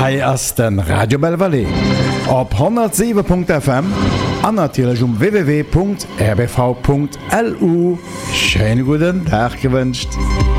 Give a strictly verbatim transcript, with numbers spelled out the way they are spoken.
Hei ass den Radio Belvalais op hundertsieben Punkt F M an natürlich um w w w Punkt r b v Punkt l u. Schönen guten Tag gewünscht.